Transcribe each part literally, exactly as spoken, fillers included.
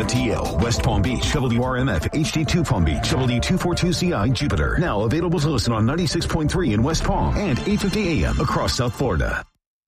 F T L, West Palm Beach, W R M F, H D two Palm Beach, W D two forty-two C I, Jupiter. Now available to listen on ninety-six point three in West Palm and eight fifty A M across South Florida.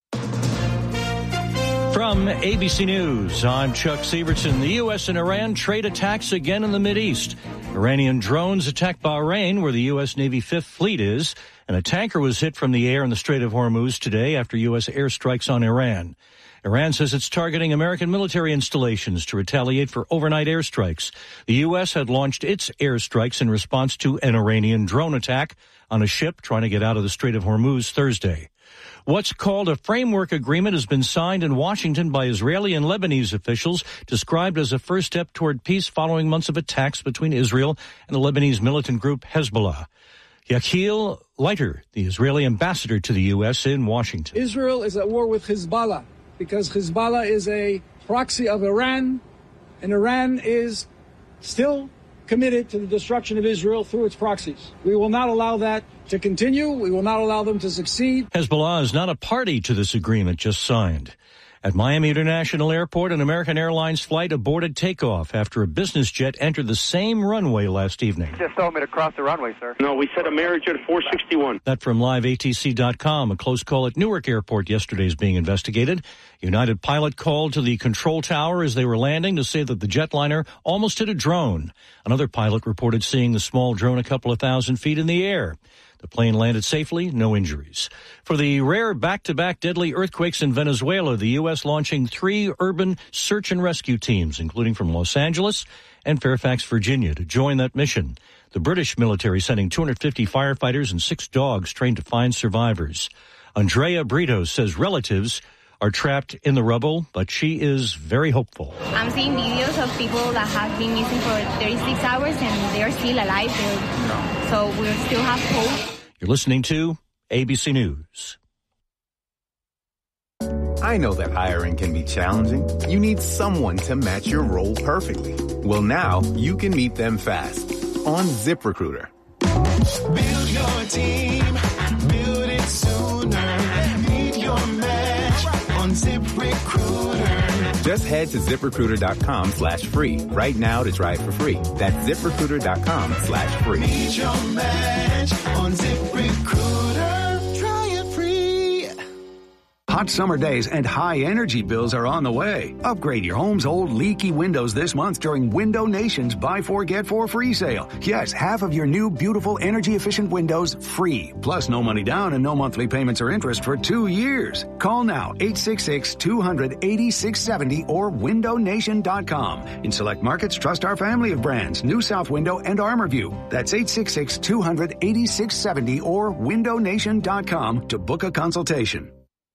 From A B C News, I'm Chuck Sievertson. The U S and Iran trade attacks again in the Mideast. Iranian drones attacked Bahrain, where the U S Navy Fifth Fleet is, and a tanker was hit from the air in the Strait of Hormuz today after U S airstrikes on Iran. Iran says it's targeting American military installations to retaliate for overnight airstrikes. The U S had launched its airstrikes in response to an Iranian drone attack on a ship trying to get out of the Strait of Hormuz Thursday. What's called a framework agreement has been signed in Washington by Israeli and Lebanese officials, described as a first step toward peace following months of attacks between Israel and the Lebanese militant group Hezbollah. Yakil Leiter, the Israeli ambassador to the U S in Washington. Israel is at war with Hezbollah because Hezbollah is a proxy of Iran, and Iran is still committed to the destruction of Israel through its proxies. We will not allow that to continue. We will not allow them to succeed. Hezbollah is not a party to this agreement just signed. At Miami International Airport, an American Airlines flight aborted takeoff after a business jet entered the same runway last evening. Just told me to cross the runway, sir. No, we said Amerijet four sixty-one. That from live A T C dot com. A close call at Newark Airport yesterday is being investigated. United pilot called to the control tower as they were landing to say that the jetliner almost hit a drone. Another pilot reported seeing the small drone a couple of thousand feet in the air. The plane landed safely, no injuries. For the rare back-to-back deadly earthquakes in Venezuela, the U S launching three urban search and rescue teams, including from Los Angeles and Fairfax, Virginia, to join that mission. The British military sending two hundred fifty firefighters and six dogs trained to find survivors. Andrea Brito says relatives are trapped in the rubble, but she is very hopeful. I'm seeing videos of people that have been missing for thirty-six hours and they're still alive. They're, so we still have hope. You're listening to A B C News. I know that hiring can be challenging. You need someone to match your role perfectly. Well, now you can meet them fast on ZipRecruiter. Build your team, build it sooner. Meet your match on ZipRecruiter. Just head to ZipRecruiter.com slash free right now to try it for free. That's ZipRecruiter.com slash free. Meet your match on ZipRecruiter. Try it free. Hot summer days and high energy bills are on the way. Upgrade your home's old leaky windows this month during Window Nation's Buy Four, Get Four free sale. Yes, half of your new beautiful energy efficient windows free. Plus no money down and no monthly payments or interest for two years. Call now eight six six, two hundred, eighty-six seventy or window nation dot com. In select markets, trust our family of brands, New South Window and Armorview. That's eight six six, two hundred, eighty-six seventy or window nation dot com to book a consultation.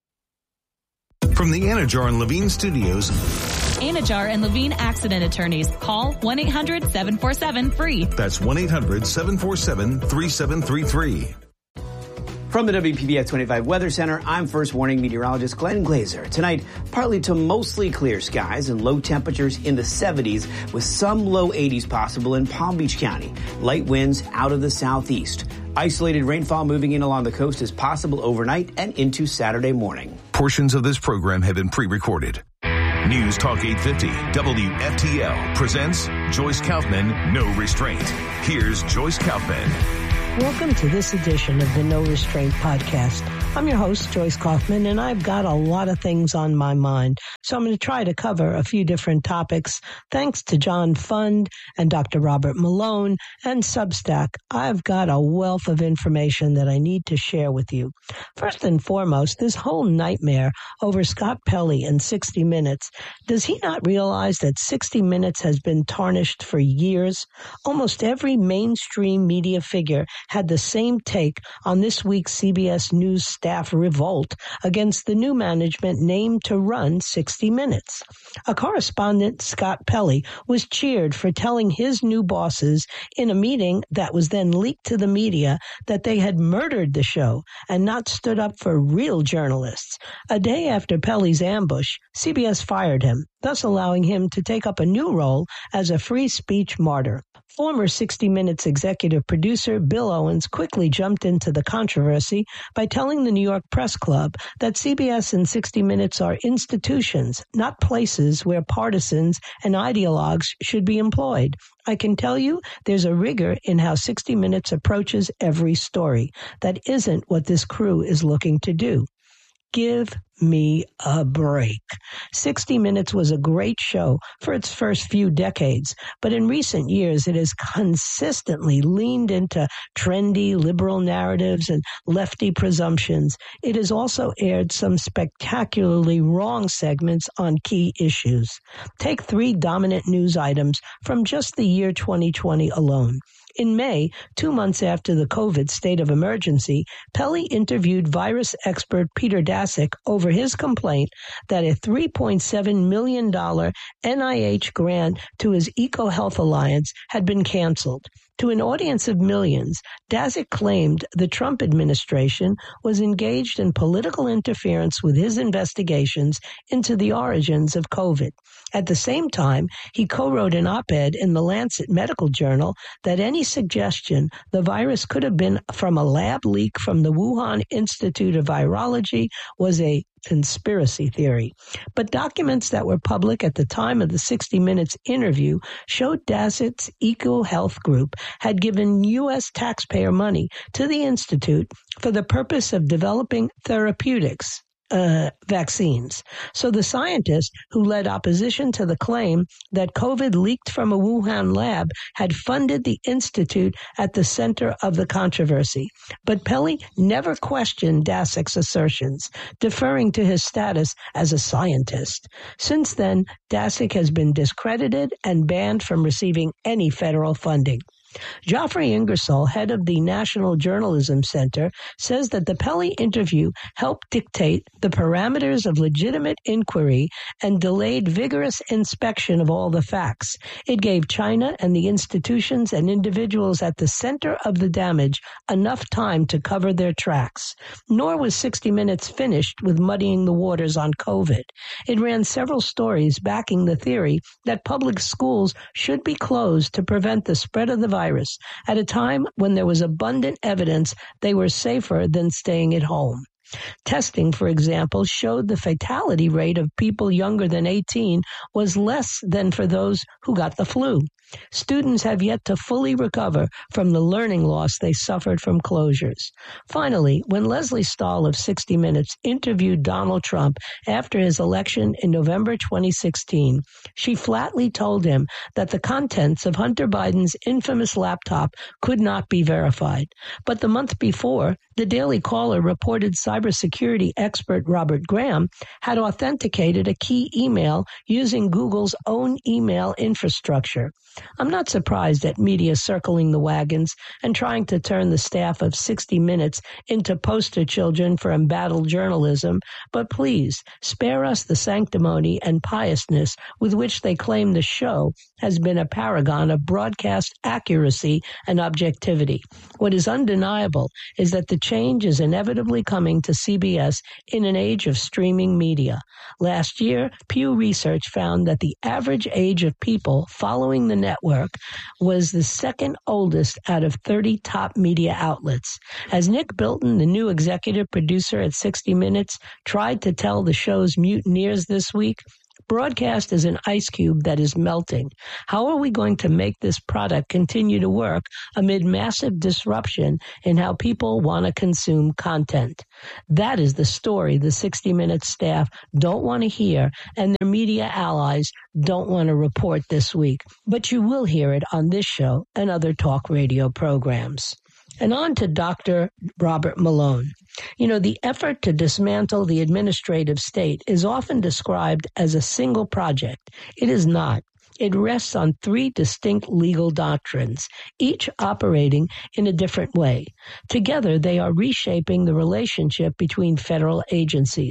From the Anajar and Levine Studios. Anajar and Levine Accident Attorneys. Call one eight hundred, seven four seven, free. That's one eight hundred, seven four seven, three seven three three. From the W P B F twenty-five Weather Center, I'm First Warning meteorologist Glenn Glazer. Tonight, partly to mostly clear skies and low temperatures in the seventies with some low eighties possible in Palm Beach County. Light winds out of the southeast. Isolated rainfall moving in along the coast is possible overnight and into Saturday morning. Portions of this program have been pre-recorded. News Talk eight fifty W F T L presents Joyce Kaufman, No Restraint. Here's Joyce Kaufman. Welcome to this edition of the No Restraint podcast. I'm your host, Joyce Kaufman, and I've got a lot of things on my mind. So I'm going to try to cover a few different topics. Thanks to John Fund and Doctor Robert Malone and Substack, I've got a wealth of information that I need to share with you. First and foremost, this whole nightmare over Scott Pelley and sixty minutes. Does he not realize that sixty minutes has been tarnished for years? Almost every mainstream media figure had the same take on this week's C B S News staff revolt against the new management named to run sixty minutes. A correspondent, Scott Pelley, was cheered for telling his new bosses in a meeting that was then leaked to the media that they had murdered the show and not stood up for real journalists. A day after Pelley's ambush, C B S fired him. thus allowing him to take up a new role as a free speech martyr. Former sixty minutes executive producer Bill Owens quickly jumped into the controversy by telling the New York Press Club that C B S and sixty minutes are institutions, not places where partisans and ideologues should be employed. I can tell you there's a rigor in how sixty minutes approaches every story. That isn't what this crew is looking to do. Give me a break. sixty minutes was a great show for its first few decades, but in recent years it has consistently leaned into trendy liberal narratives and lefty presumptions. It has also aired some spectacularly wrong segments on key issues. Take three dominant news items from just the year twenty twenty alone. In May, two months after the COVID state of emergency, Pelley interviewed virus expert Peter Daszak over his complaint that a three point seven million dollars N I H grant to his EcoHealth Alliance had been canceled. To an audience of millions, Daszak claimed the Trump administration was engaged in political interference with his investigations into the origins of COVID. At the same time, he co-wrote an op-ed in the Lancet Medical Journal that any suggestion the virus could have been from a lab leak from the Wuhan Institute of Virology was a conspiracy theory. But documents that were public at the time of the sixty minutes interview showed Daszak's EcoHealth Group had given U S taxpayer money to the Institute for the purpose of developing therapeutics. Uh, vaccines. So the scientist who led opposition to the claim that COVID leaked from a Wuhan lab had funded the institute at the center of the controversy. But Pelley never questioned Daszak's assertions, deferring to his status as a scientist. Since then, Daszak has been discredited and banned from receiving any federal funding. Geoffrey Ingersoll, head of the National Journalism Center, says that the Pelley interview helped dictate the parameters of legitimate inquiry and delayed vigorous inspection of all the facts. It gave China and the institutions and individuals at the center of the damage enough time to cover their tracks. Nor was sixty minutes finished with muddying the waters on COVID. It ran several stories backing the theory that public schools should be closed to prevent the spread of the virus. virus at a time when there was abundant evidence they were safer than staying at home. Testing, for example, showed the fatality rate of people younger than eighteen was less than for those who got the flu. Students have yet to fully recover from the learning loss they suffered from closures. Finally, when Leslie Stahl of sixty minutes interviewed Donald Trump after his election in November twenty sixteen, she flatly told him that the contents of Hunter Biden's infamous laptop could not be verified. But the month before, the Daily Caller reported cybersecurity expert Robert Graham had authenticated a key email using Google's own email infrastructure. I'm not surprised at media circling the wagons and trying to turn the staff of sixty minutes into poster children for embattled journalism, but please spare us the sanctimony and piousness with which they claim the show has been a paragon of broadcast accuracy and objectivity. What is undeniable is that the change is inevitably coming to C B S in an age of streaming media. Last year, Pew Research found that the average age of people following the network was the second oldest out of thirty top media outlets. As Nick Bilton, the new executive producer at sixty minutes, tried to tell the show's mutineers this week, broadcast is an ice cube that is melting. How are we going to make this product continue to work amid massive disruption in how people want to consume content? That is the story the sixty minutes staff don't want to hear and their media allies don't want to report this week. But you will hear it on this show and other talk radio programs. And on to Doctor Robert Malone. You know, the effort to dismantle the administrative state is often described as a single project. It is not. It rests on three distinct legal doctrines, each operating in a different way. Together, they are reshaping the relationship between federal agencies.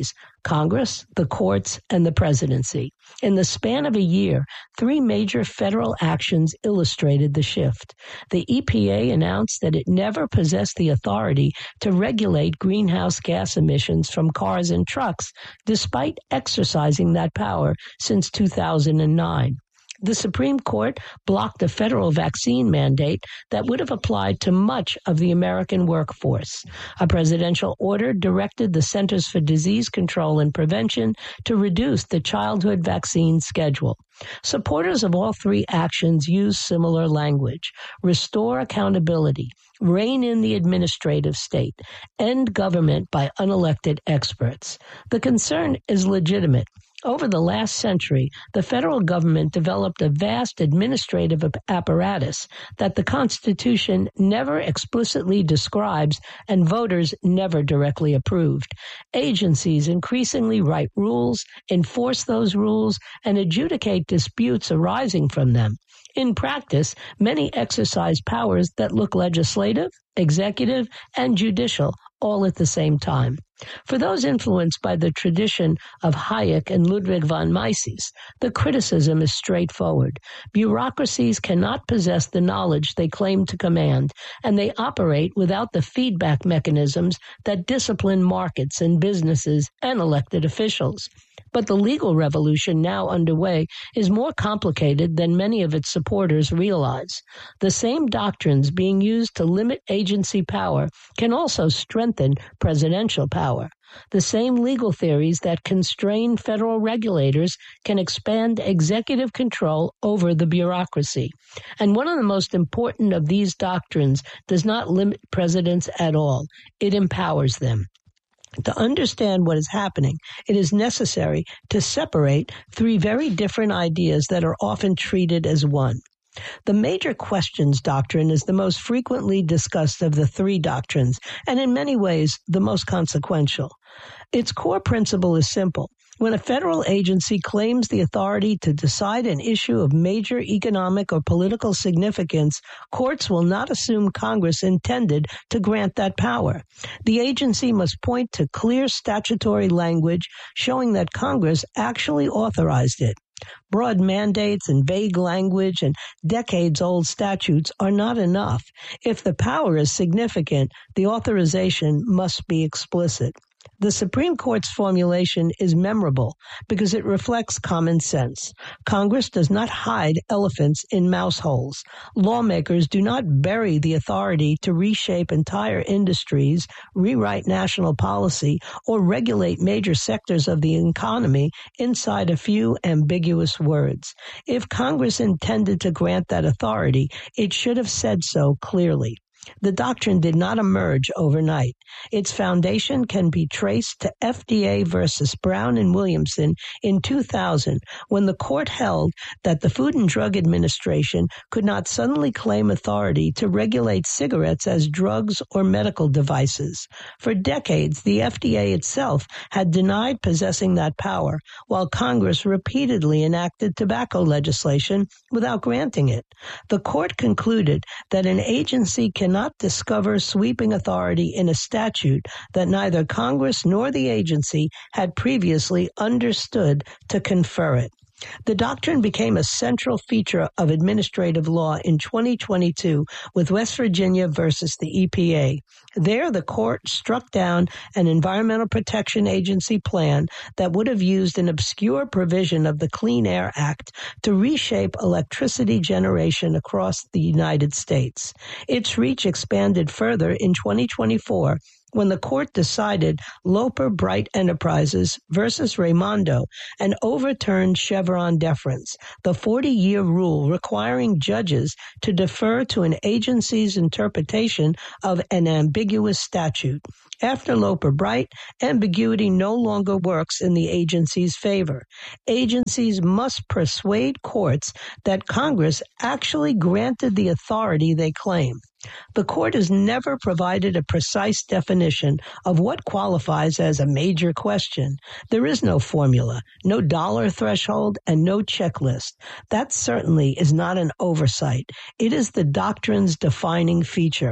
Congress, the courts, and the presidency. In the span of a year, three major federal actions illustrated the shift. The E P A announced that it never possessed the authority to regulate greenhouse gas emissions from cars and trucks, despite exercising that power since two thousand nine. The Supreme Court blocked a federal vaccine mandate that would have applied to much of the American workforce. A presidential order directed the Centers for Disease Control and Prevention to reduce the childhood vaccine schedule. Supporters of all three actions use similar language: restore accountability, rein in the administrative state, end government by unelected experts. The concern is legitimate. Over the last century, the federal government developed a vast administrative apparatus that the Constitution never explicitly describes and voters never directly approved. Agencies increasingly write rules, enforce those rules, and adjudicate disputes arising from them. In practice, many exercise powers that look legislative, executive, and judicial all at the same time. For those influenced by the tradition of Hayek and Ludwig von Mises, the criticism is straightforward. Bureaucracies cannot possess the knowledge they claim to command, and they operate without the feedback mechanisms that discipline markets and businesses and elected officials. But the legal revolution now underway is more complicated than many of its supporters realize. The same doctrines being used to limit agency power can also strengthen presidential power. The same legal theories that constrain federal regulators can expand executive control over the bureaucracy. And one of the most important of these doctrines does not limit presidents at all. It empowers them. To understand what is happening, it is necessary to separate three very different ideas that are often treated as one. The major questions doctrine is the most frequently discussed of the three doctrines, and in many ways the most consequential. Its core principle is simple. When a federal agency claims the authority to decide an issue of major economic or political significance, courts will not assume Congress intended to grant that power. The agency must point to clear statutory language showing that Congress actually authorized it. Broad mandates and vague language and decades-old statutes are not enough. If the power is significant, the authorization must be explicit. The Supreme Court's formulation is memorable because it reflects common sense. Congress does not hide elephants in mouse holes. Lawmakers do not bury the authority to reshape entire industries, rewrite national policy, or regulate major sectors of the economy inside a few ambiguous words. If Congress intended to grant that authority, it should have said so clearly. The doctrine did not emerge overnight. Its foundation can be traced to F D A versus Brown and Williamson in two thousand, when the court held that the Food and Drug Administration could not suddenly claim authority to regulate cigarettes as drugs or medical devices. For decades, the F D A itself had denied possessing that power, while Congress repeatedly enacted tobacco legislation without granting it. The court concluded that an agency cannot not discover sweeping authority in a statute that neither Congress nor the agency had previously understood to confer it. The doctrine became a central feature of administrative law in twenty twenty-two with West Virginia versus the E P A. There, the court struck down an Environmental Protection Agency plan that would have used an obscure provision of the Clean Air Act to reshape electricity generation across the United States. Its reach expanded further in twenty twenty-four when the court decided Loper Bright Enterprises versus Raimondo and overturned Chevron deference, the forty-year rule requiring judges to defer to an agency's interpretation of an ambiguous statute. After Loper Bright, ambiguity no longer works in the agency's favor. Agencies must persuade courts that Congress actually granted the authority they claim. The court has never provided a precise definition of what qualifies as a major question. There is no formula, no dollar threshold, and no checklist. That certainly is not an oversight. It is the doctrine's defining feature.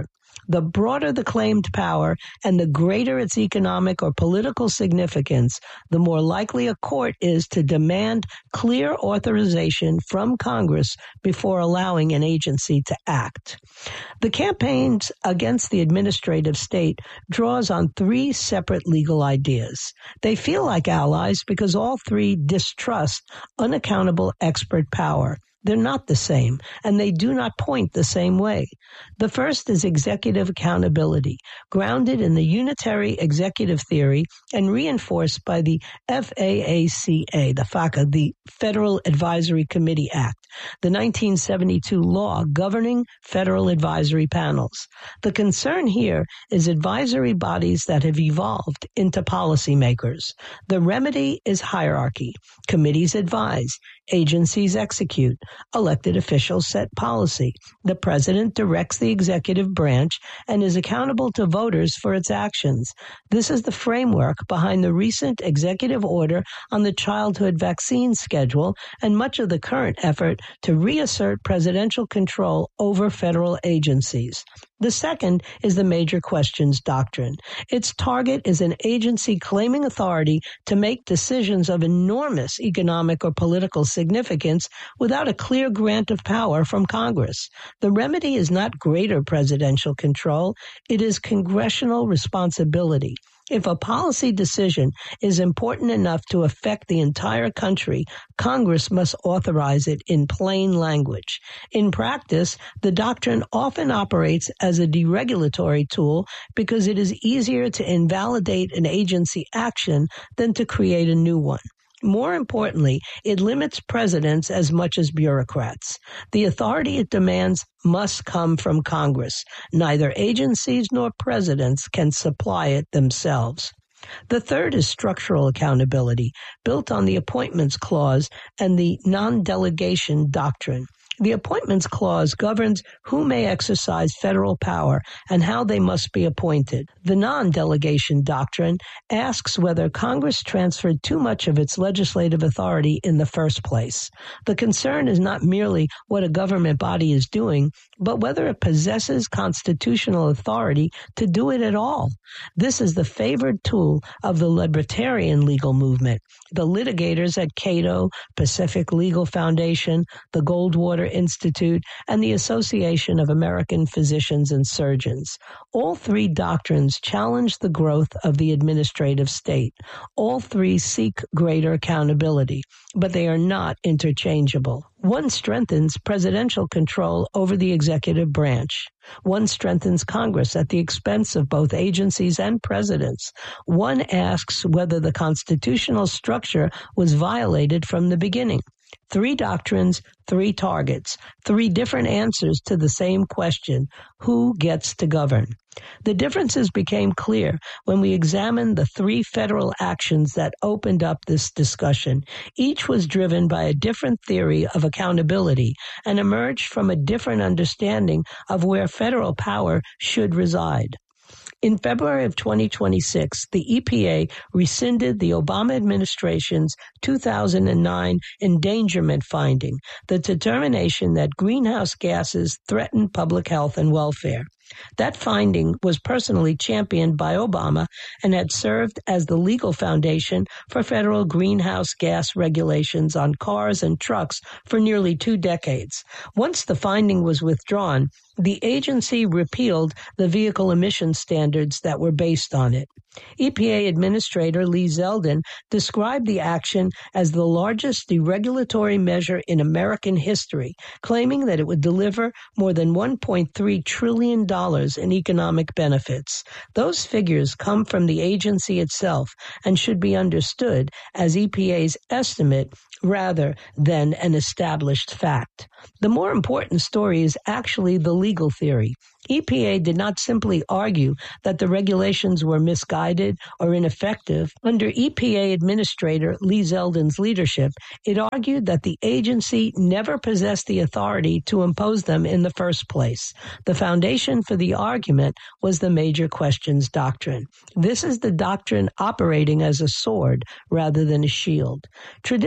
The broader the claimed power and the greater its economic or political significance, the more likely a court is to demand clear authorization from Congress before allowing an agency to act. The campaigns against the administrative state draws on three separate legal ideas. They feel like allies because all three distrust unaccountable expert power. They're not the same, and they do not point the same way. The first is executive accountability, grounded in the unitary executive theory and reinforced by the F A A C A, the FACA, the Federal Advisory Committee Act, the nineteen seventy-two law governing federal advisory panels. The concern here is advisory bodies that have evolved into policymakers. The remedy is hierarchy. Committees advise, agencies execute. Elected officials set policy. The president directs the executive branch and is accountable to voters for its actions. This is the framework behind the recent executive order on the childhood vaccine schedule and much of the current effort to reassert presidential control over federal agencies. The second is the major questions doctrine. Its target is an agency claiming authority to make decisions of enormous economic or political significance without a clear grant of power from Congress. The remedy is not greater presidential control, it is congressional responsibility. If a policy decision is important enough to affect the entire country, Congress must authorize it in plain language. In practice, the doctrine often operates as a deregulatory tool because it is easier to invalidate an agency action than to create a new one. More importantly, it limits presidents as much as bureaucrats. The authority it demands must come from Congress. Neither agencies nor presidents can supply it themselves. The third is structural accountability, built on the Appointments Clause and the non-delegation doctrine. The Appointments Clause governs who may exercise federal power and how they must be appointed. The non-delegation doctrine asks whether Congress transferred too much of its legislative authority in the first place. The concern is not merely what a government body is doing, but whether it possesses constitutional authority to do it at all. This is the favored tool of the libertarian legal movement. The litigators at Cato, Pacific Legal Foundation, the Goldwater Institute, and the Association of American Physicians and Surgeons. All three doctrines challenge the growth of the administrative state. All three seek greater accountability, but they are not interchangeable. One strengthens presidential control over the executive branch. One strengthens Congress at the expense of both agencies and presidents. One asks whether the constitutional structure was violated from the beginning. Three doctrines, three targets, three different answers to the same question: who gets to govern? The differences became clear when we examined the three federal actions that opened up this discussion. Each was driven by a different theory of accountability and emerged from a different understanding of where federal power should reside. In February of twenty twenty-six, the E P A rescinded the Obama administration's two thousand nine endangerment finding, the determination that greenhouse gases threaten public health and welfare. That finding was personally championed by Obama and had served as the legal foundation for federal greenhouse gas regulations on cars and trucks for nearly two decades. Once the finding was withdrawn, the agency repealed the vehicle emission standards that were based on it. E P A Administrator Lee Zeldin described the action as the largest deregulatory measure in American history, claiming that it would deliver more than one point three trillion dollars in economic benefits. Those figures come from the agency itself and should be understood as E P A's estimate rather than an established fact. The more important story is actually the legal theory. E P A did not simply argue that the regulations were misguided or ineffective. Under E P A Administrator Lee Zeldin's leadership, it argued that the agency never possessed the authority to impose them in the first place. The foundation for the argument was the major questions doctrine. This is the doctrine operating as a sword rather than a shield. Traditionally,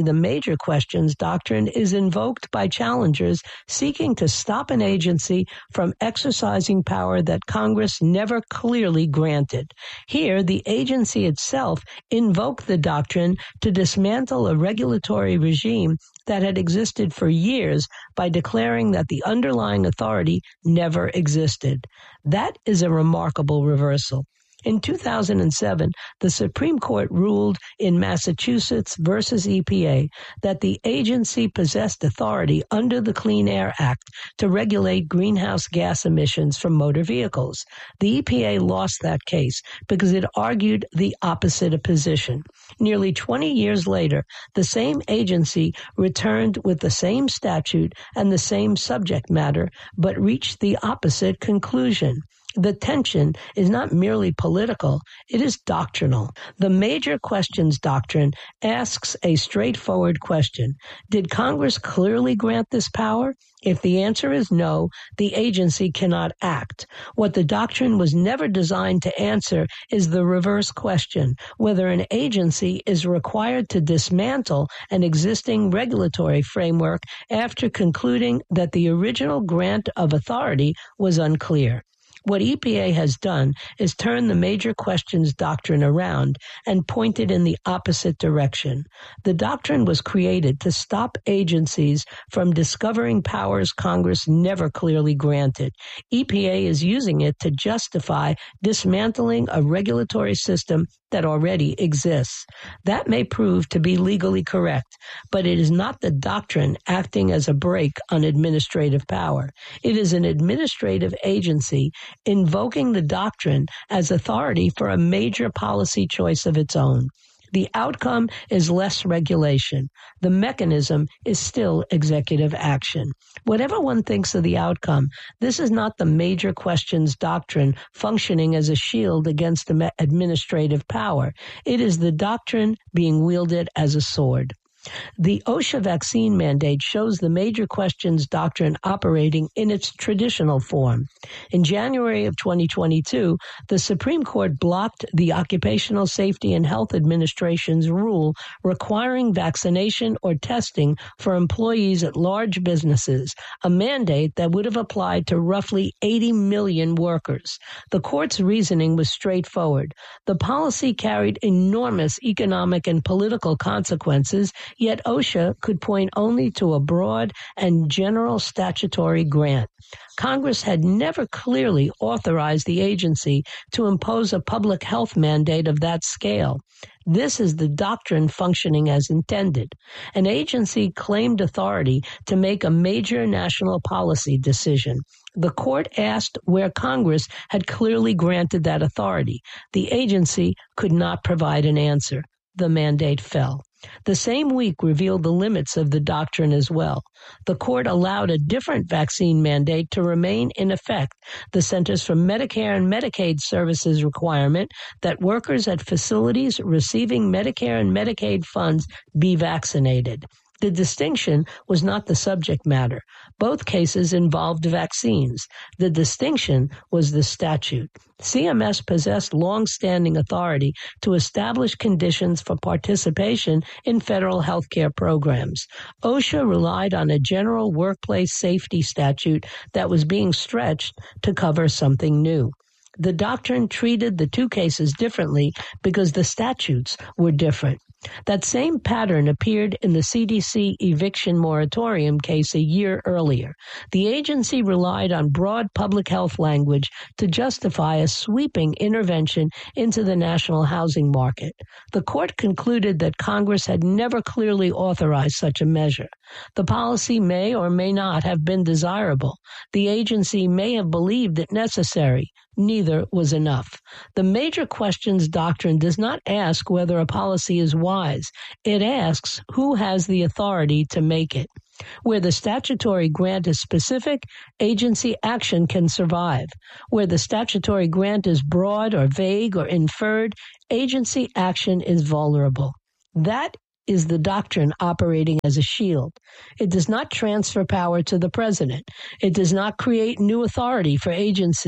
the major questions doctrine is invoked by challengers seeking to stop an agency from exercising power that Congress never clearly granted. Here, the agency itself invoked the doctrine to dismantle a regulatory regime that had existed for years by declaring that the underlying authority never existed. That is a remarkable reversal. In two thousand seven, the Supreme Court ruled in Massachusetts versus E P A that the agency possessed authority under the Clean Air Act to regulate greenhouse gas emissions from motor vehicles. The E P A lost that case because it argued the opposite position. Nearly twenty years later, the same agency returned with the same statute and the same subject matter, but reached the opposite conclusion. The tension is not merely political, it is doctrinal. The major questions doctrine asks a straightforward question. Did Congress clearly grant this power? If the answer is no, the agency cannot act. What the doctrine was never designed to answer is the reverse question, whether an agency is required to dismantle an existing regulatory framework after concluding that the original grant of authority was unclear. What E P A has done is turn the major questions doctrine around and point it in the opposite direction. The doctrine was created to stop agencies from discovering powers Congress never clearly granted. E P A is using it to justify dismantling a regulatory system that already exists. That may prove to be legally correct, but it is not the doctrine acting as a brake on administrative power. It is an administrative agency invoking the doctrine as authority for a major policy choice of its own. The outcome is less regulation. The mechanism is still executive action. Whatever one thinks of the outcome, this is not the major questions doctrine functioning as a shield against administrative power. It is the doctrine being wielded as a sword. The OSHA vaccine mandate shows the major questions doctrine operating in its traditional form. In January of twenty twenty-two, the Supreme Court blocked the Occupational Safety and Health Administration's rule requiring vaccination or testing for employees at large businesses, a mandate that would have applied to roughly eighty million workers. The court's reasoning was straightforward. The policy carried enormous economic and political consequences, yet OSHA could point only to a broad and general statutory grant. Congress had never clearly authorized the agency to impose a public health mandate of that scale. This is the doctrine functioning as intended. An agency claimed authority to make a major national policy decision. The court asked where Congress had clearly granted that authority. The agency could not provide an answer. The mandate fell. The same week revealed the limits of the doctrine as well. The court allowed a different vaccine mandate to remain in effect, the Centers for Medicare and Medicaid Services requirement that workers at facilities receiving Medicare and Medicaid funds be vaccinated. The distinction was not the subject matter. Both cases involved vaccines. The distinction was the statute. C M S possessed long-standing authority to establish conditions for participation in federal health care programs. OSHA relied on a general workplace safety statute that was being stretched to cover something new. The doctrine treated the two cases differently because the statutes were different. That same pattern appeared in the C D C eviction moratorium case a year earlier. The agency relied on broad public health language to justify a sweeping intervention into the national housing market. The court concluded that Congress had never clearly authorized such a measure. The policy may or may not have been desirable. The agency may have believed it necessary. Neither was enough. The major questions doctrine does not ask whether a policy is wise. It asks who has the authority to make it. Where the statutory grant is specific, agency action can survive. Where the statutory grant is broad or vague or inferred, agency action is vulnerable. That is the doctrine operating as a shield. It does not transfer power to the president. It does not create new authority for agency.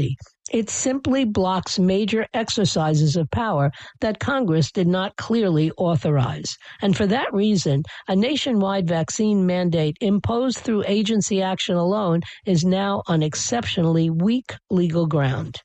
It simply blocks major exercises of power that Congress did not clearly authorize. And for that reason, a nationwide vaccine mandate imposed through agency action alone is now on exceptionally weak legal ground.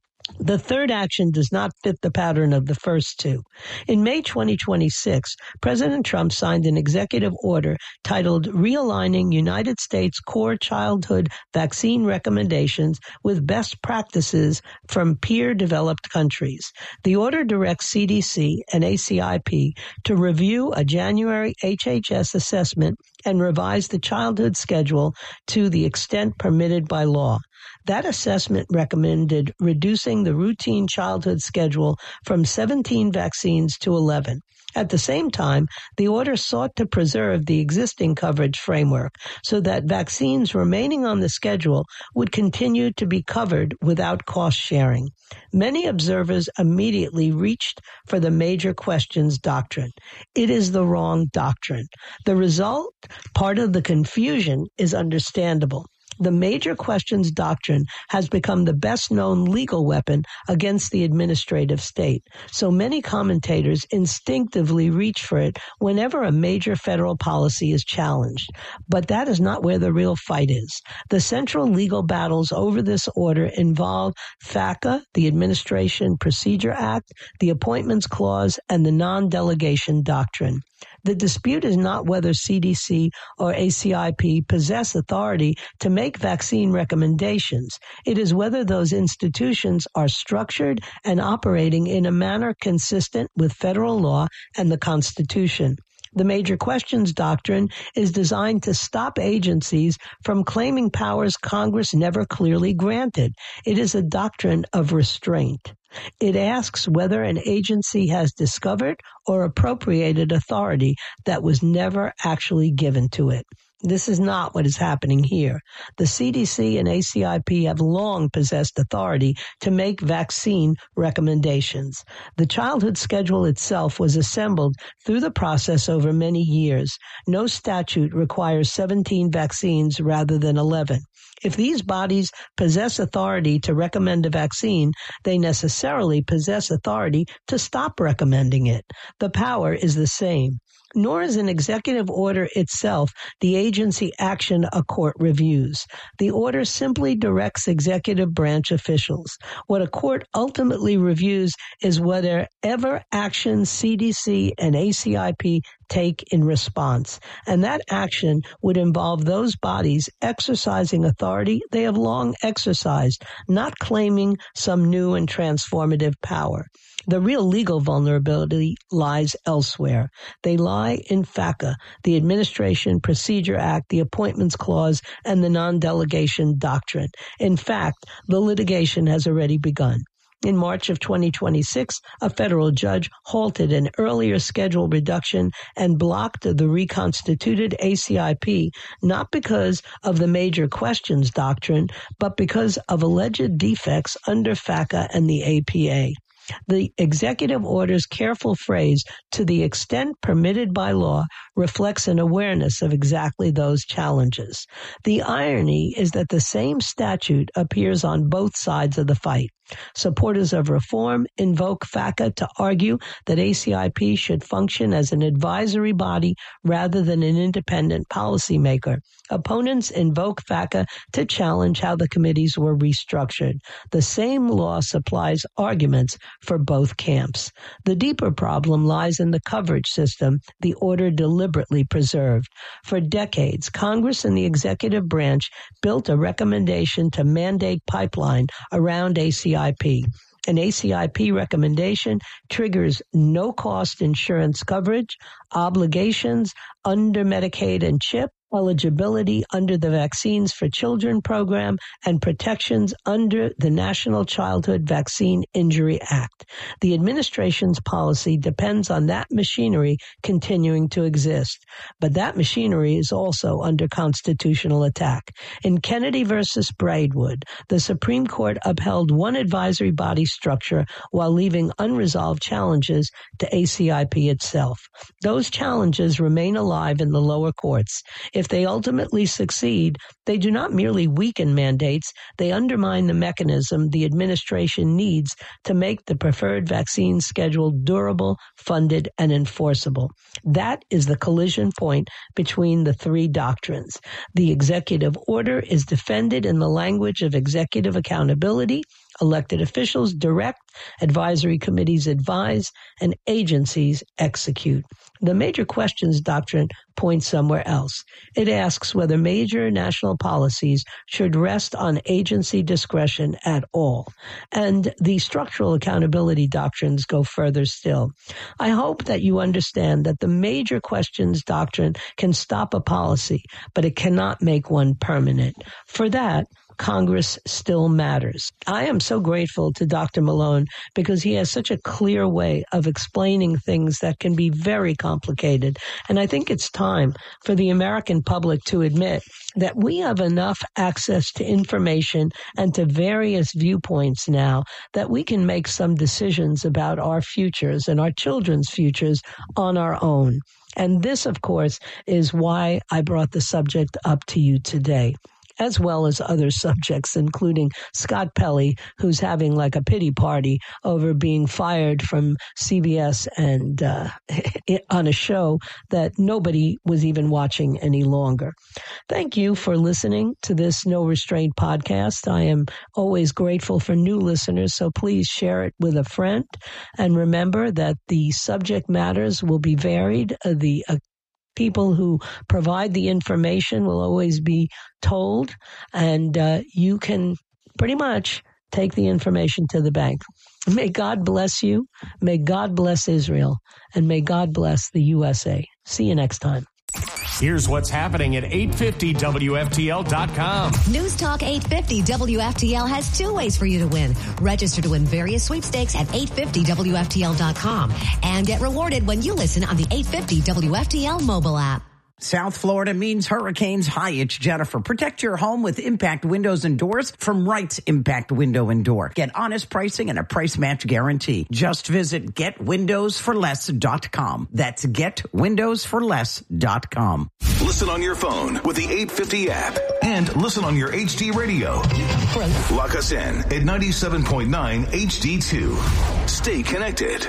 The third action does not fit the pattern of the first two. In May twenty twenty-six, President Trump signed an executive order titled Realigning United States Core Childhood Vaccine Recommendations with Best Practices from Peer-Developed Countries. The order directs C D C and A C I P to review a January H H S assessment and revise the childhood schedule to the extent permitted by law. That assessment recommended reducing the routine childhood schedule from seventeen vaccines to eleven. At the same time, the order sought to preserve the existing coverage framework so that vaccines remaining on the schedule would continue to be covered without cost sharing. Many observers immediately reached for the major questions doctrine. It is the wrong doctrine. The result, part of the confusion, is understandable. The major questions doctrine has become the best-known legal weapon against the administrative state, so many commentators instinctively reach for it whenever a major federal policy is challenged. But that is not where the real fight is. The central legal battles over this order involve FACA, the Administration Procedure Act, the Appointments Clause, and the non-delegation doctrine. The dispute is not whether C D C or A C I P possess authority to make vaccine recommendations. It is whether those institutions are structured and operating in a manner consistent with federal law and the Constitution. The major questions doctrine is designed to stop agencies from claiming powers Congress never clearly granted. It is a doctrine of restraint. It asks whether an agency has discovered or appropriated authority that was never actually given to it. This is not what is happening here. The C D C and A C I P have long possessed authority to make vaccine recommendations. The childhood schedule itself was assembled through the process over many years. No statute requires seventeen vaccines rather than eleven. If these bodies possess authority to recommend a vaccine, they necessarily possess authority to stop recommending it. The power is the same. Nor is an executive order itself the agency action a court reviews. The order simply directs executive branch officials. What a court ultimately reviews is whatever action C D C and A C I P take in response. And that action would involve those bodies exercising authority they have long exercised, not claiming some new and transformative power. The real legal vulnerability lies elsewhere. They lie in FACA, the Administration Procedure Act, the Appointments Clause, and the non-delegation doctrine. In fact, the litigation has already begun. In March of twenty twenty-six, a federal judge halted an earlier schedule reduction and blocked the reconstituted A C I P, not because of the major questions doctrine, but because of alleged defects under FACA and the A P A. The executive order's careful phrase, to the extent permitted by law, reflects an awareness of exactly those challenges. The irony is that the same statute appears on both sides of the fight. Supporters of reform invoke FACA to argue that A C I P should function as an advisory body rather than an independent policymaker. Opponents invoke FACA to challenge how the committees were restructured. The same law supplies arguments for both camps. The deeper problem lies in the coverage system the order deliberately preserved. For decades, Congress and the executive branch built a recommendation to mandate pipeline around A C I P. An A C I P recommendation triggers no-cost insurance coverage, obligations under Medicaid and CHIP, eligibility under the Vaccines for Children program, and protections under the National Childhood Vaccine Injury Act. The administration's policy depends on that machinery continuing to exist. But that machinery is also under constitutional attack. In Kennedy versus Braidwood, the Supreme Court upheld one advisory body structure while leaving unresolved challenges to A C I P itself. Those challenges remain alive in the lower courts. If they ultimately succeed, they do not merely weaken mandates, they undermine the mechanism the administration needs to make the preferred vaccine schedule durable, funded, and enforceable. That is the collision point between the three doctrines. The executive order is defended in the language of executive accountability. Elected officials direct, advisory committees advise, and agencies execute. The major questions doctrine points somewhere else. It asks whether major national policies should rest on agency discretion at all. And the structural accountability doctrines go further still. I hope that you understand that the major questions doctrine can stop a policy, but it cannot make one permanent. For that, Congress still matters. I am so grateful to Doctor Malone because he has such a clear way of explaining things that can be very complicated. And I think it's time for the American public to admit that we have enough access to information and to various viewpoints now that we can make some decisions about our futures and our children's futures on our own. And this, of course, is why I brought the subject up to you today, as well as other subjects, including Scott Pelley, who's having like a pity party over being fired from C B S and uh, on a show that nobody was even watching any longer. Thank you for listening to this No Restraint podcast. I am always grateful for new listeners, so please share it with a friend. And remember that the subject matters will be varied. Uh, the uh, People who provide the information will always be told, and uh, you can pretty much take the information to the bank. May God bless you. May God bless Israel. And may God bless the U S A. See you next time. Here's what's happening at eight fifty W F T L dot com. News Talk eight fifty W F T L has two ways for you to win. Register to win various sweepstakes at eight fifty W F T L dot com and get rewarded when you listen on the eight fifty W F T L mobile app. South Florida means hurricanes. Hi, it's Jennifer. Protect your home with Impact Windows and Doors from Wright's Impact Window and Door. Get honest pricing and a price match guarantee. Just visit get windows for less dot com. That's get windows for less dot com. Listen on your phone with the eight fifty app and listen on your H D radio. Lock us in at ninety-seven point nine H D two. Stay connected.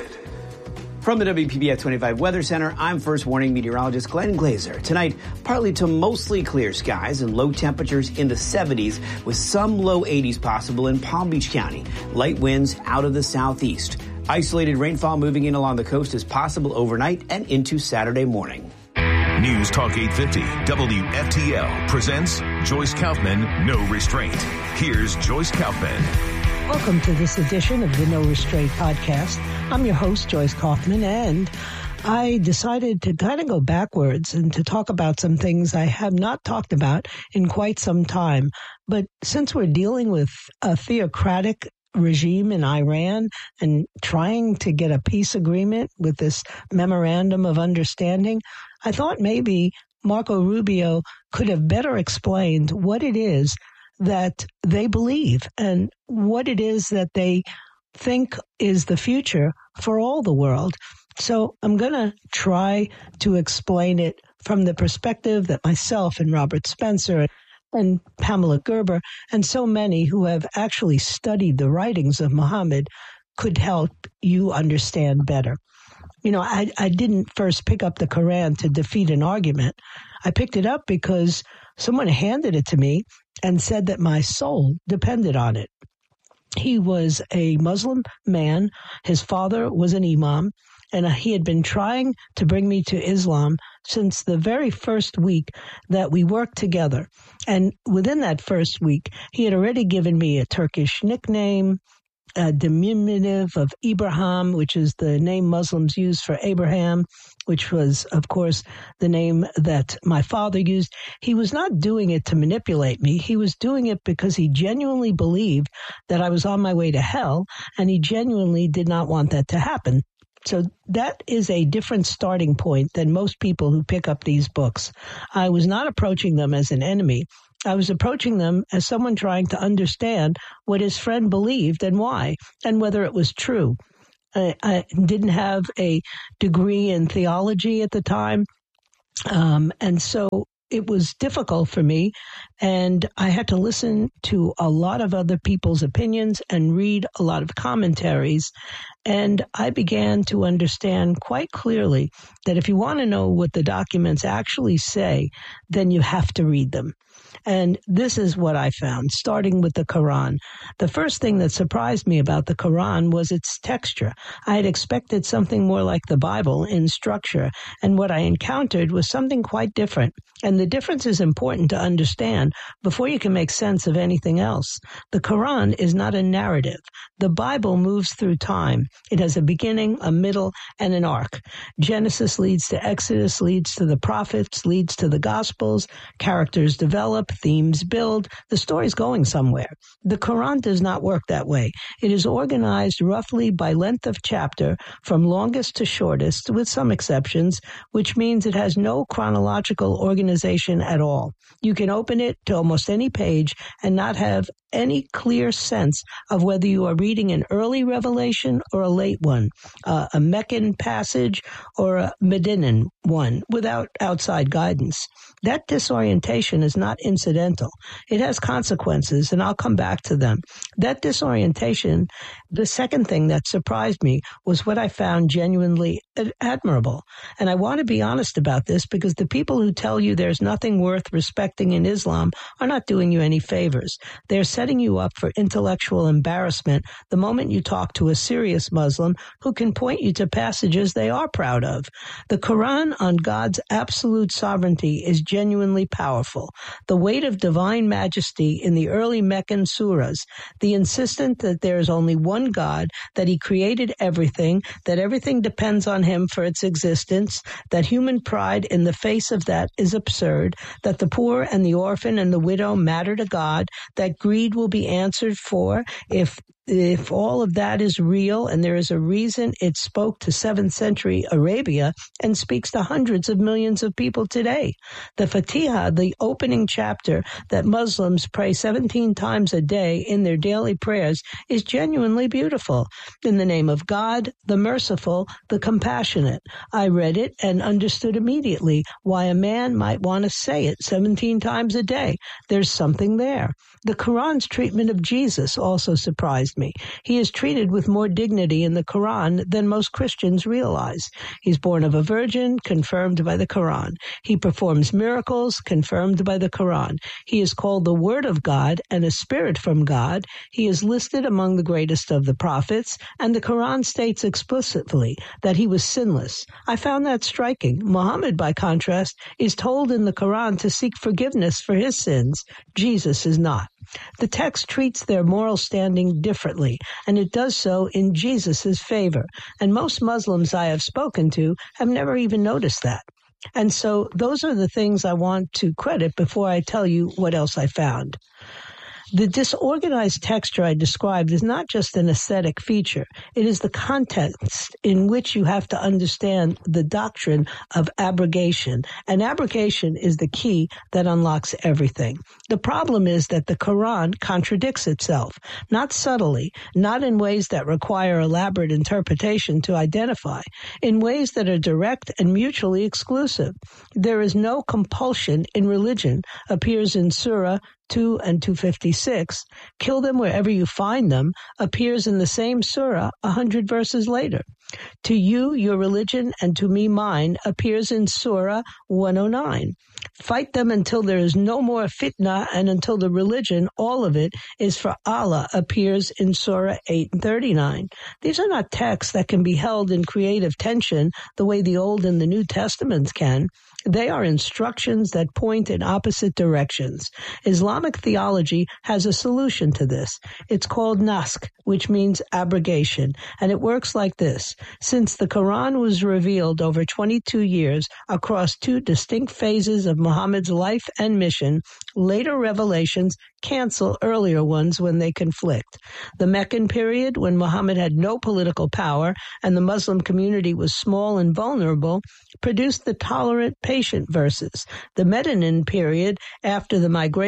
From the W P B F twenty-five Weather Center, I'm First Warning Meteorologist Glenn Glazer. Tonight, partly to mostly clear skies and low temperatures in the seventies with some low eighties possible in Palm Beach County. Light winds out of the southeast. Isolated rainfall moving in along the coast is possible overnight and into Saturday morning. News Talk eight fifty W F T L presents Joyce Kaufman, No Restraint. Here's Joyce Kaufman. Welcome to this edition of the No Restraint podcast. I'm your host, Joyce Kaufman, and I decided to kind of go backwards and to talk about some things I have not talked about in quite some time. But since we're dealing with a theocratic regime in Iran and trying to get a peace agreement with this memorandum of understanding, I thought maybe Marco Rubio could have better explained what it is that they believe and what it is that they think is the future for all the world. So I'm going to try to explain it from the perspective that myself and Robert Spencer and Pamela Gerber and so many who have actually studied the writings of Muhammad could help you understand better. You know, I, I didn't first pick up the Quran to defeat an argument. I picked it up because someone handed it to me and said that my soul depended on it. He was a Muslim man. His father was an imam, and he had been trying to bring me to Islam since the very first week that we worked together. And within that first week, he had already given me a Turkish nickname, a diminutive of Ibrahim, which is the name Muslims use for Abraham, which was, of course, the name that my father used. He was not doing it to manipulate me. He was doing it because he genuinely believed that I was on my way to hell, and he genuinely did not want that to happen. So that is a different starting point than most people who pick up these books. I was not approaching them as an enemy. I was approaching them as someone trying to understand what his friend believed and why, and whether it was true. I, I didn't have a degree in theology at the time, um, and so it was difficult for me, and I had to listen to a lot of other people's opinions and read a lot of commentaries. And I began to understand quite clearly that if you want to know what the documents actually say, then you have to read them. And this is what I found, starting with the Quran. The first thing that surprised me about the Quran was its texture. I had expected something more like the Bible in structure, and what I encountered was something quite different. And the difference is important to understand before you can make sense of anything else. The Quran is not a narrative. The Bible moves through time. It has a beginning, a middle, and an arc. Genesis leads to Exodus, leads to the prophets, leads to the Gospels. Characters develop, themes build. The story's going somewhere. The Quran does not work that way. It is organized roughly by length of chapter, from longest to shortest, with some exceptions, which means it has no chronological organization at all. You can open it to almost any page and not have any clear sense of whether you are reading an early revelation or a late one, uh, a Meccan passage or a Medinan one, without outside guidance. That disorientation is not incidental. It has consequences, and I'll come back to them. That disorientation, the second thing that surprised me was what I found genuinely admirable. And I want to be honest about this, because the people who tell you there's nothing worth respecting in Islam are not doing you any favors. They're setting you up for intellectual embarrassment the moment you talk to a serious Muslim who can point you to passages they are proud of. The Quran on God's absolute sovereignty is genuinely powerful. The weight of divine majesty in the early Meccan surahs, the insistence that there is only one God, that he created everything, that everything depends on him for its existence, that human pride in the face of that is absurd, that the poor and the orphan and the widow matter to God, that greed will be answered for if If all of that is real, and there is a reason it spoke to seventh century Arabia and speaks to hundreds of millions of people today. The Fatiha, the opening chapter that Muslims pray seventeen times a day in their daily prayers, is genuinely beautiful. In the name of God, the merciful, the compassionate. I read it and understood immediately why a man might want to say it seventeen times a day. There's something there. The Quran's treatment of Jesus also surprised me. He is treated with more dignity in the Quran than most Christians realize. He's born of a virgin, confirmed by the Quran. He performs miracles, confirmed by the Quran. He is called the Word of God and a spirit from God. He is listed among the greatest of the prophets, and the Quran states explicitly that he was sinless. I found that striking. Muhammad, by contrast, is told in the Quran to seek forgiveness for his sins. Jesus is not. The text treats their moral standing differently, and it does so in Jesus' favor. And most Muslims I have spoken to have never even noticed that. And so those are the things I want to credit before I tell you what else I found. The disorganized texture I described is not just an aesthetic feature. It is the context in which you have to understand the doctrine of abrogation. And abrogation is the key that unlocks everything. The problem is that the Quran contradicts itself, not subtly, not in ways that require elaborate interpretation to identify, in ways that are direct and mutually exclusive. There is no compulsion in religion, appears in Surah two and two fifty-six, kill them wherever you find them, appears in the same surah a hundred verses later. To you, your religion, and to me, mine, appears in Surah one oh nine. Fight them until there is no more fitna, and until the religion, all of it, is for Allah, appears in Surah eight and thirty-nine. These are not texts that can be held in creative tension the way the Old and the New Testaments can. They are instructions that point in opposite directions. Islamic theology has a solution to this. It's called naskh, which means abrogation, and it works like this. Since the Quran was revealed over twenty-two years across two distinct phases of Muhammad's life and mission, later revelations cancel earlier ones when they conflict. The Meccan period, when Muhammad had no political power and the Muslim community was small and vulnerable, produced the tolerant, patient verses. The Medinan period, after the migration to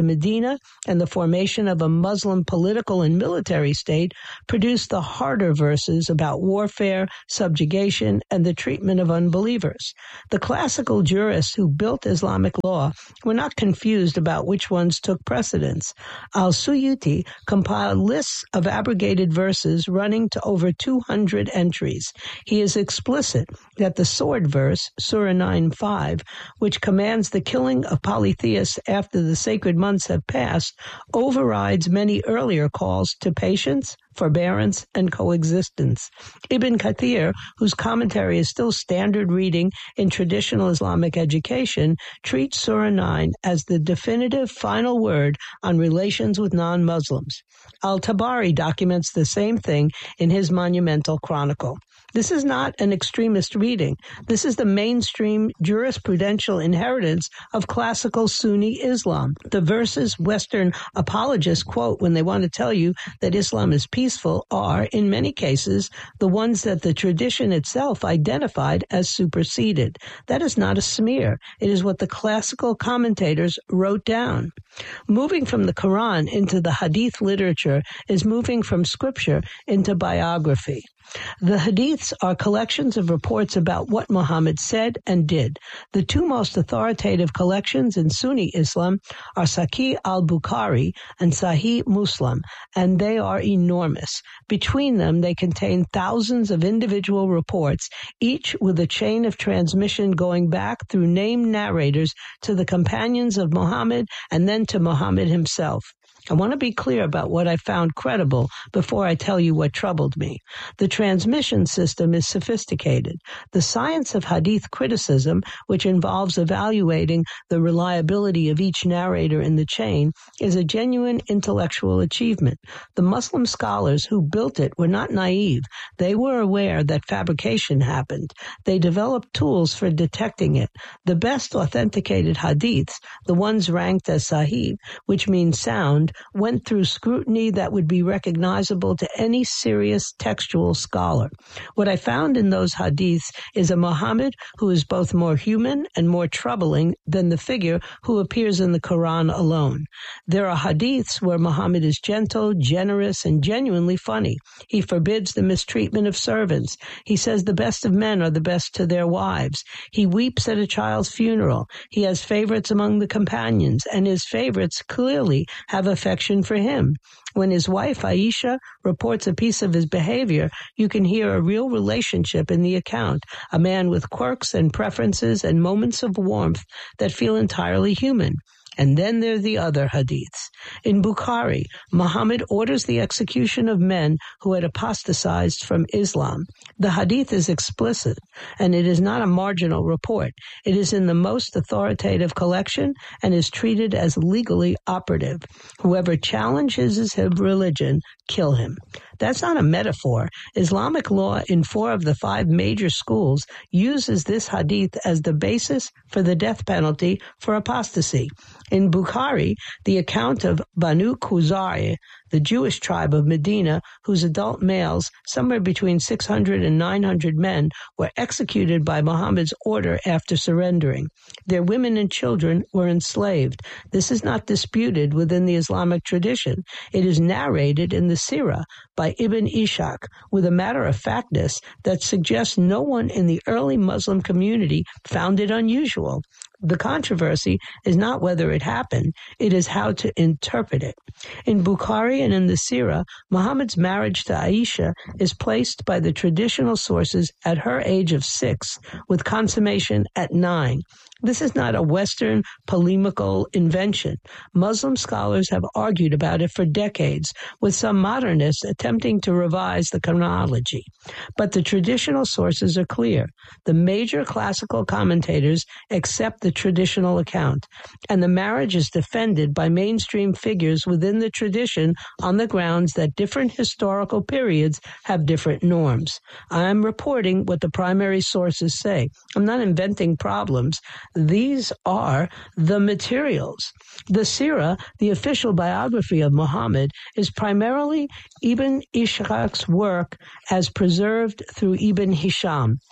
to Medina and the formation of a Muslim political and military state produced the harder verses about warfare, subjugation, and the treatment of unbelievers. The classical jurists who built Islamic law were not confused about which ones took precedence. Al-Suyuti compiled lists of abrogated verses running to over two hundred entries. He is explicit that the sword verse, Surah nine five, which commands the killing of polytheists after the sacred months have passed, overrides many earlier calls to patience, forbearance, and coexistence. Ibn Kathir, whose commentary is still standard reading in traditional Islamic education, treats Surah nine as the definitive final word on relations with non-Muslims. Al-Tabari documents the same thing in his monumental chronicle. This is not an extremist reading. This is the mainstream jurisprudential inheritance of classical Sunni Islam. The verses Western apologists quote when they want to tell you that Islam is peaceful are, in many cases, the ones that the tradition itself identified as superseded. That is not a smear. It is what the classical commentators wrote down. Moving from the Quran into the Hadith literature is moving from scripture into biography. The Hadiths are collections of reports about what Muhammad said and did. The two most authoritative collections in Sunni Islam are Sahih al-Bukhari and Sahih Muslim, and they are enormous. Between them, they contain thousands of individual reports, each with a chain of transmission going back through named narrators to the companions of Muhammad and then to Muhammad himself. I want to be clear about what I found credible before I tell you what troubled me. The transmission system is sophisticated. The science of hadith criticism, which involves evaluating the reliability of each narrator in the chain, is a genuine intellectual achievement. The Muslim scholars who built it were not naive. They were aware that fabrication happened. They developed tools for detecting it. The best authenticated hadiths, the ones ranked as sahih, which means sound, went through scrutiny that would be recognizable to any serious textual scholar. What I found in those hadiths is a Muhammad who is both more human and more troubling than the figure who appears in the Quran alone. There are hadiths where Muhammad is gentle, generous, and genuinely funny. He forbids the mistreatment of servants. He says the best of men are the best to their wives. He weeps at a child's funeral. He has favorites among the companions, and his favorites clearly have a affection for him. When his wife Aisha reports a piece of his behavior, you can hear a real relationship in the account, a man with quirks and preferences and moments of warmth that feel entirely human. And then there are the other hadiths. In Bukhari, Muhammad orders the execution of men who had apostatized from Islam. The hadith is explicit, and it is not a marginal report. It is in the most authoritative collection and is treated as legally operative. Whoever challenges his religion, kill him. That's not a metaphor. Islamic law in four of the five major schools uses this hadith as the basis for the death penalty for apostasy. In Bukhari, the account of Banu Khuzai, the Jewish tribe of Medina, whose adult males, somewhere between six hundred and nine hundred men, were executed by Muhammad's order after surrendering. Their women and children were enslaved. This is not disputed within the Islamic tradition. It is narrated in the Sirah by Ibn Ishaq with a matter-of-factness that suggests no one in the early Muslim community found it unusual. The controversy is not whether it happened, it is how to interpret it. In Bukhari and in the Sirah, Muhammad's marriage to Aisha is placed by the traditional sources at her age of six, with consummation at nine. This is not a Western polemical invention. Muslim scholars have argued about it for decades, with some modernists attempting to revise the chronology. But the traditional sources are clear. The major classical commentators accept the traditional account, and the marriage is defended by mainstream figures within the tradition on the grounds that different historical periods have different norms. I'm reporting what the primary sources say. I'm not inventing problems. These are the materials. The Sirah, the official biography of Muhammad, is primarily Ibn Ishaq's work as preserved through Ibn Hisham.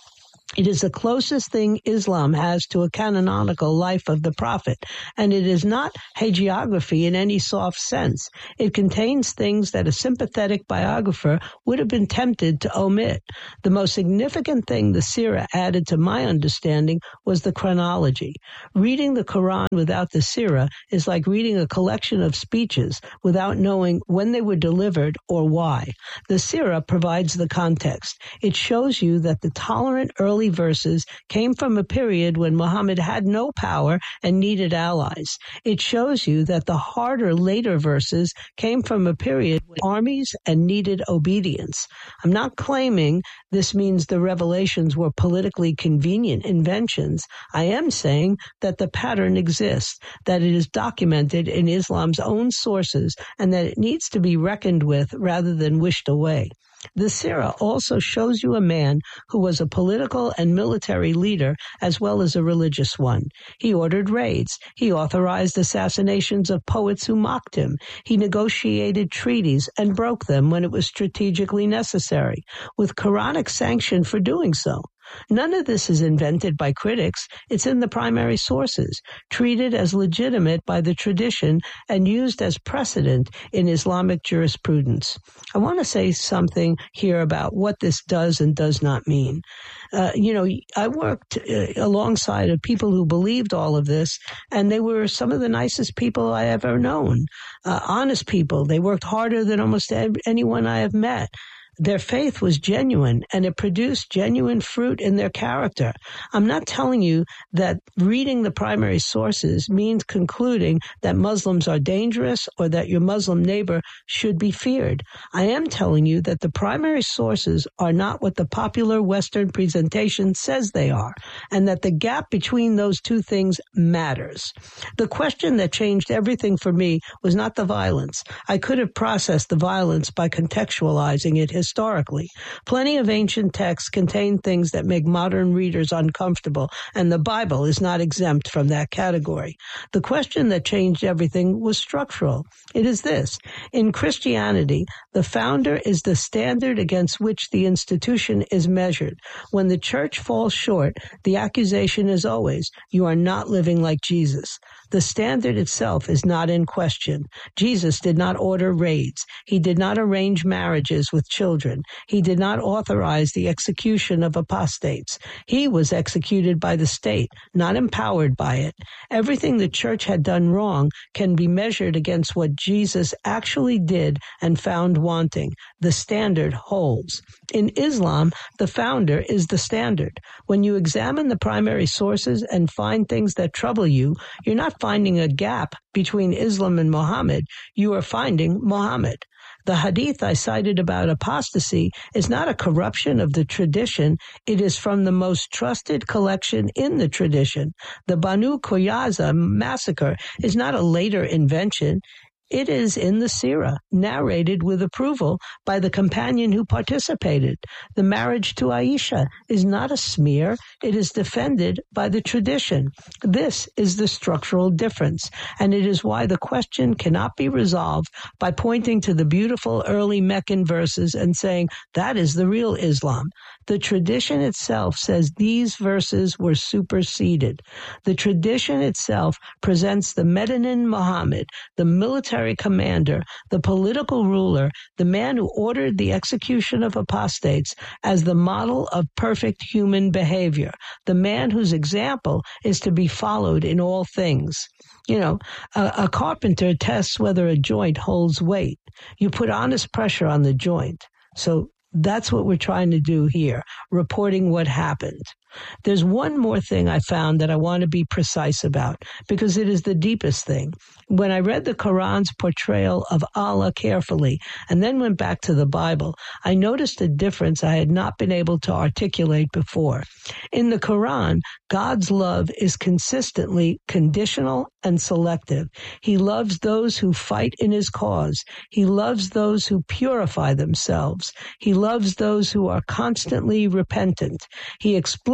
It is the closest thing Islam has to a canonical life of the Prophet, and it is not hagiography in any soft sense. It contains things that a sympathetic biographer would have been tempted to omit. The most significant thing the Sirah added to my understanding was the chronology. Reading the Quran without the Sirah is like reading a collection of speeches without knowing when they were delivered or why. The Sirah provides the context. It shows you that the tolerant early verses came from a period when Muhammad had no power and needed allies. It shows you that the harder later verses came from a period with armies and needed obedience. I'm not claiming this means the revelations were politically convenient inventions. I am saying that the pattern exists, that it is documented in Islam's own sources, and that it needs to be reckoned with rather than wished away. The Sirah also shows you a man who was a political and military leader as well as a religious one. He ordered raids. He authorized assassinations of poets who mocked him. He negotiated treaties and broke them when it was strategically necessary, with Quranic sanction for doing so. None of this is invented by critics. It's in the primary sources, treated as legitimate by the tradition and used as precedent in Islamic jurisprudence. I want to say something here about what this does and does not mean. Uh, you know, I worked uh, alongside of people who believed all of this, and they were some of the nicest people I ever known, uh, honest people. They worked harder than almost anyone I have met. Their faith was genuine, and it produced genuine fruit in their character. I'm not telling you that reading the primary sources means concluding that Muslims are dangerous or that your Muslim neighbor should be feared. I am telling you that the primary sources are not what the popular Western presentation says they are, and that the gap between those two things matters. The question that changed everything for me was not the violence. I could have processed the violence by contextualizing it historically. Historically, plenty of ancient texts contain things that make modern readers uncomfortable, and the Bible is not exempt from that category. The question that changed everything was structural. It is this: in Christianity, the founder is the standard against which the institution is measured. When the church falls short, the accusation is always, you are not living like Jesus. The standard itself is not in question. Jesus did not order raids. He did not arrange marriages with children. He did not authorize the execution of apostates. He was executed by the state, not empowered by it. Everything the church had done wrong can be measured against what Jesus actually did and found wanting. The standard holds. In Islam, the founder is the standard. When you examine the primary sources and find things that trouble you, you're not finding a gap between Islam and Muhammad. You are finding Muhammad. The hadith I cited about apostasy is not a corruption of the tradition. It is from the most trusted collection in the tradition. The Banu Qurayza massacre is not a later invention. It is in the Sirah, narrated with approval by the companion who participated. The marriage to Aisha is not a smear. It is defended by the tradition. This is the structural difference, and it is why the question cannot be resolved by pointing to the beautiful early Meccan verses and saying, that is the real Islam. The tradition itself says these verses were superseded. The tradition itself presents the Medinan Muhammad, the military commander, the political ruler, the man who ordered the execution of apostates, as the model of perfect human behavior, the man whose example is to be followed in all things. You know, a, a carpenter tests whether a joint holds weight. You put honest pressure on the joint. So that's what we're trying to do here, reporting what happened. There's one more thing I found that I want to be precise about, because it is the deepest thing. When I read the Quran's portrayal of Allah carefully and then went back to the Bible, I noticed a difference I had not been able to articulate before. In the Quran, God's love is consistently conditional and selective. He loves those who fight in his cause. He loves those who purify themselves. He loves those who are constantly repentant. He explicitly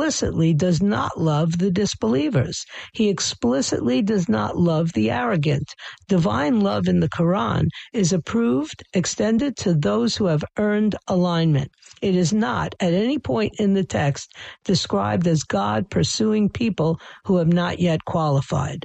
explicitly does not love the disbelievers. He explicitly does not love the arrogant. Divine love in the Quran is approved, extended to those who have earned alignment. It is not, at any point in the text, described as God pursuing people who have not yet qualified.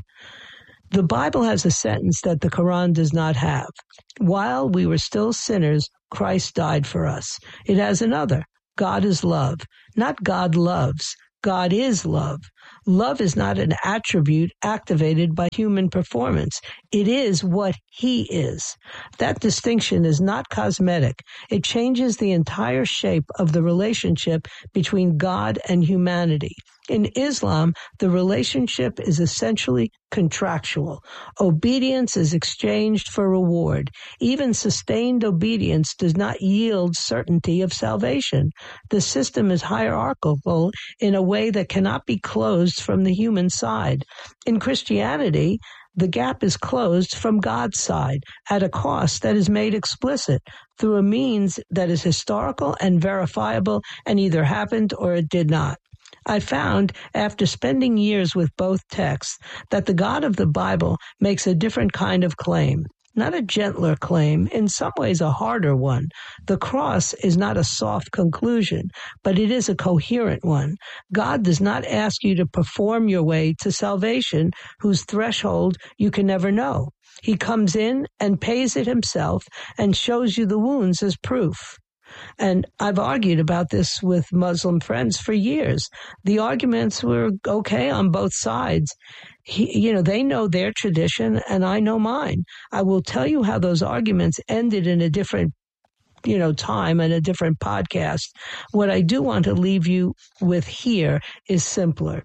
The Bible has a sentence that the Quran does not have. While we were still sinners, Christ died for us. It has another. God is love. Not God loves. God is love. Love is not an attribute activated by human performance. It is what He is. That distinction is not cosmetic. It changes the entire shape of the relationship between God and humanity. In Islam, the relationship is essentially contractual. Obedience is exchanged for reward. Even sustained obedience does not yield certainty of salvation. The system is hierarchical in a way that cannot be closed from the human side. In Christianity, the gap is closed from God's side at a cost that is made explicit through a means that is historical and verifiable and either happened or it did not. I found, after spending years with both texts, that the God of the Bible makes a different kind of claim. Not a gentler claim, in some ways a harder one. The cross is not a soft conclusion, but it is a coherent one. God does not ask you to perform your way to salvation, whose threshold you can never know. He comes in and pays it himself and shows you the wounds as proof. And I've argued about this with Muslim friends for years. The arguments were okay on both sides. He, you know, they know their tradition and I know mine. I will tell you how those arguments ended in a different, you know, time and a different podcast. What I do want to leave you with here is simpler.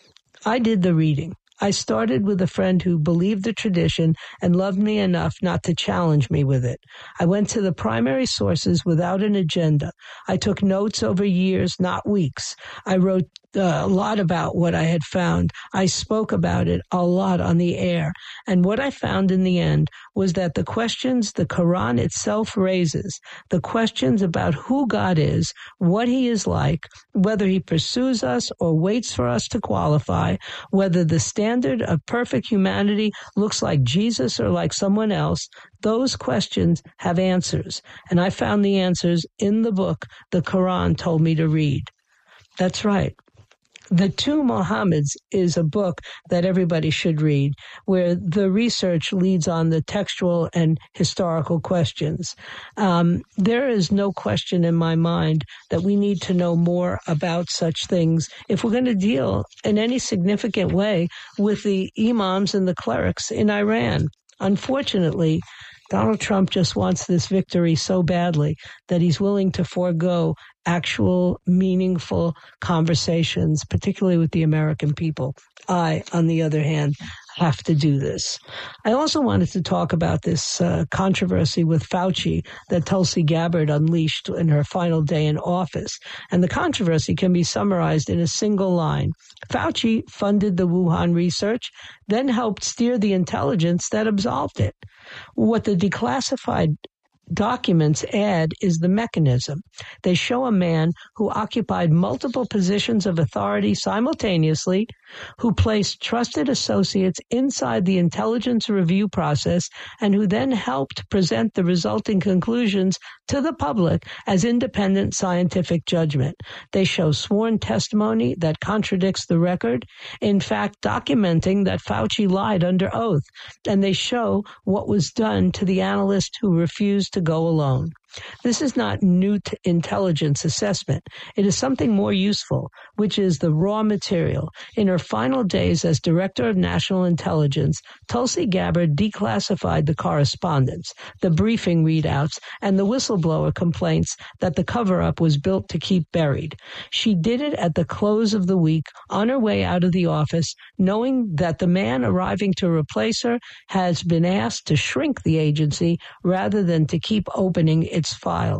I did the reading. I started with a friend who believed the tradition and loved me enough not to challenge me with it. I went to the primary sources without an agenda. I took notes over years, not weeks. I wrote uh, a lot about what I had found. I spoke about it a lot on the air. And what I found in the end was that the questions the Quran itself raises, the questions about who God is, what He is like, whether He pursues us or waits for us to qualify, whether the standard of perfect humanity looks like Jesus or like someone else, those questions have answers. And I found the answers in the book the Quran told me to read. That's right. The Two Mohammeds is a book that everybody should read, where the research leads on the textual and historical questions. Um, there is no question in my mind that we need to know more about such things if we're going to deal in any significant way with the imams and the clerics in Iran. Unfortunately, Donald Trump just wants this victory so badly that he's willing to forego actual, meaningful conversations, particularly with the American people. I, on the other hand, have to do this. I also wanted to talk about this uh, controversy with Fauci that Tulsi Gabbard unleashed in her final day in office. And the controversy can be summarized in a single line. Fauci funded the Wuhan research, then helped steer the intelligence that absolved it. What the declassified documents add is the mechanism. They show a man who occupied multiple positions of authority simultaneously, who placed trusted associates inside the intelligence review process, and who then helped present the resulting conclusions to the public as independent scientific judgment. They show sworn testimony that contradicts the record, in fact, documenting that Fauci lied under oath, and they show what was done to the analyst who refused to go alone. This is not new t- intelligence assessment. It is something more useful, which is the raw material. In her final days as Director of National Intelligence, Tulsi Gabbard declassified the correspondence, the briefing readouts, and the whistleblower complaints that the cover-up was built to keep buried. She did it at the close of the week, on her way out of the office, knowing that the man arriving to replace her has been asked to shrink the agency rather than to keep opening its files.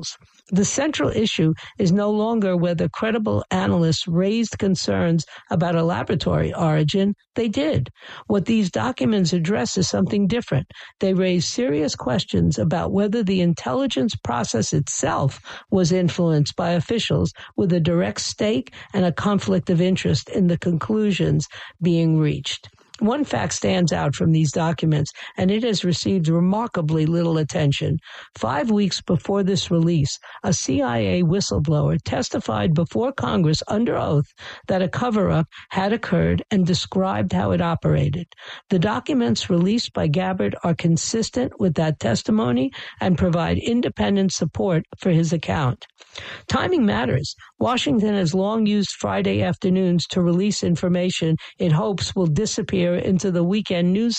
The central issue is no longer whether credible analysts raised concerns about a laboratory origin. They did. What these documents address is something different. They raise serious questions about whether the intelligence process itself was influenced by officials with a direct stake and a conflict of interest in the conclusions being reached. One fact stands out from these documents, and it has received remarkably little attention. Five weeks before this release, a C I A whistleblower testified before Congress under oath that a cover-up had occurred and described how it operated. The documents released by Gabbard are consistent with that testimony and provide independent support for his account. Timing matters. Washington has long used Friday afternoons to release information it hopes will disappear into the weekend news